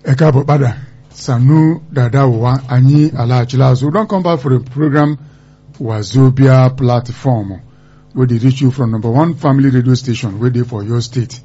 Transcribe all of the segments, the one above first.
Ekabo Bada, Sanu Dadawa, Anyi Alachila. So don't come back for the program Wazobia platform, where they reach you from #1 family radio station, where they for your state.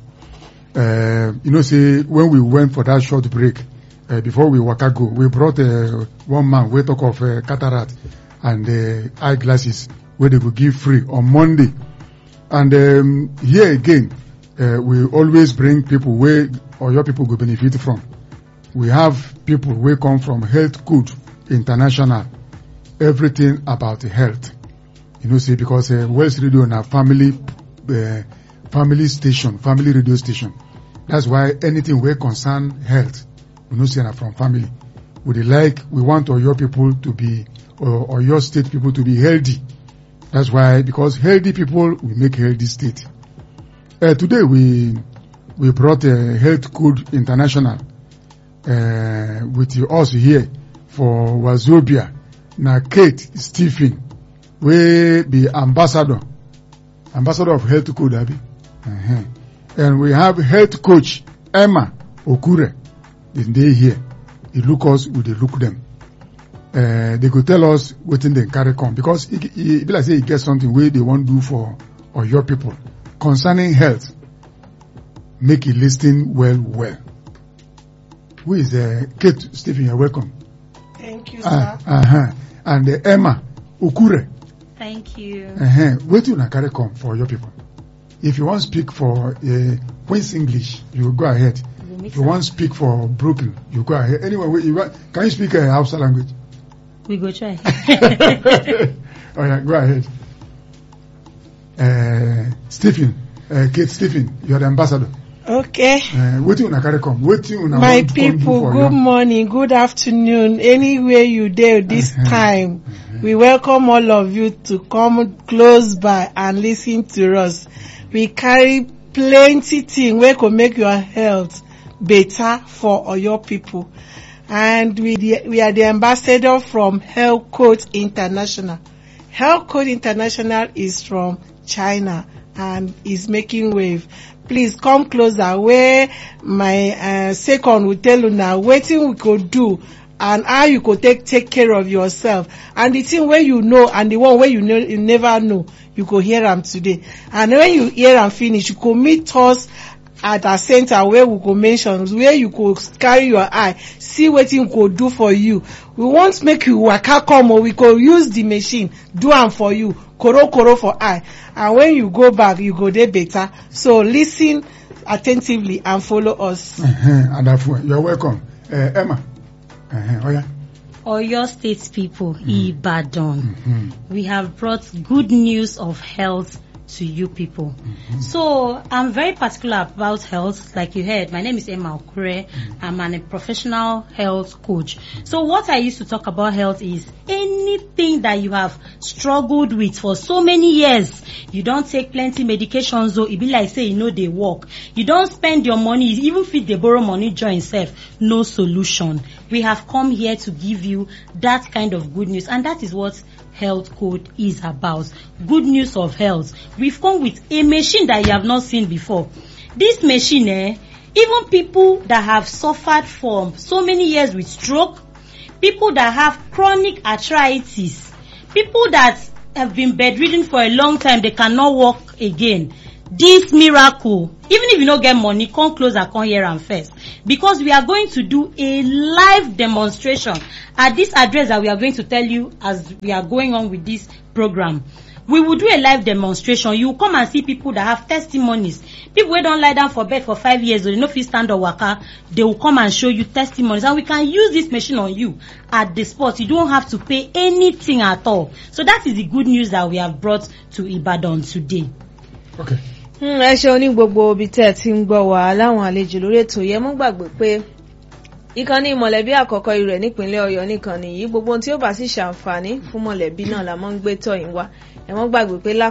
Say when we went for that short break, before we waka go, we brought one man, we talk of cataract and eyeglasses, where they will give free on Monday. And here again, we always bring people where or your people will benefit from. We have people who come from Health Code International, everything about health. Because Wells Radio na family station, family radio station. That's why anything we concern health, na from family. We want all your people to be, or your state people to be healthy. That's why, because healthy people will make healthy state. Today we brought Health Code International with us here for Wazobia. Na Kate Stephen, we be ambassador of Health Code, Abi. And we have health coach Emma Okure. They here. They look us, we they look them. They could tell us what they carry come, because it be like say you get something where they want to do for or your people concerning health. Make it listen well. Who is Kate Stephen? You're welcome. Thank you, sir. And Emma Okure. Thank you. What do you carry come for your people? If you want to speak for Queen's English, you go ahead. If you want to speak for Brooklyn, you go ahead. Anyway, can you speak Hausa language? We go try. Oh yeah, go ahead. Stephen, Kate Stephen, you are the ambassador. Okay. What do you carry come? My people, good morning, good afternoon, anywhere you there this time. We welcome all of you to come close by and listen to us. We carry plenty things wey could make your health better for all your people. And we are the ambassador from Health Code International. Health Code International is from China and is making wave. Please come closer where my second will tell you now wetin we could do and how you could take care of yourself. And the thing where you know and the one where you never know, you could hear them today. And when you hear them finish, you could meet us at a center where we could mention, where you could carry your eye, see what you could do for you. We won't make you waka come, or we could use the machine, do them for you, koro for eye. And when you go back, you go there better. So listen attentively and follow us. You're welcome. Emma. Oyo State people, Ibadan. We have brought good news of health to you people. So I'm very particular about health. Like you heard, my name is Emma Okure. I'm a professional health coach. So what I used to talk about health is anything that you have struggled with for so many years. You don't take plenty medications, so it be like say they work. You don't spend your money, even if they borrow money join self, no solution. We have come here to give you that kind of good news, and that is what Health Code is about. Good news of health. We've come with a machine that you have not seen before. This machine, even people that have suffered from so many years with stroke, people that have chronic arthritis, people that have been bedridden for a long time, they cannot walk again. This miracle, even if you don't get money, come closer, come here and first. Because we are going to do a live demonstration at this address that we are going to tell you as we are going on with this program. We will do a live demonstration. You will come and see people that have testimonies. People who don't lie down for bed for 5 years, or they no fit stand or waka, they will come and show you testimonies. And we can use this machine on you at the spot. You don't have to pay anything at all. So that is the good news that we have brought to Ibadan today. Okay. Ẹ ṣe oní gbogbo ibi tẹ́ ti ń gbọ́ wá láwọn àlejò lórí ètò yẹn mú gbàgbé pé ìkànnì mọ̀lẹ́bí àkọ́kọ́ irú rẹ̀ nípínlẹ̀ Ọ̀yọ́ nìkan nìyí gbogbo ohun tí ó bá sì ṣàǹfààní fún mọ̀lẹ́bí náà la máa ń gbé tọ̀ yín wá ẹ mọ́ gbàgbé pé